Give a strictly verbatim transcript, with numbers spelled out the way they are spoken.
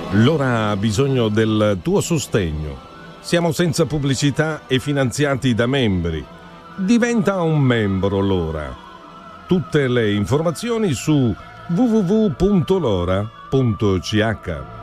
L'ora ha bisogno del tuo sostegno. Siamo senza pubblicità e finanziati da membri. Diventa un membro L'Ora. Tutte le informazioni su w w w punto lora punto c h.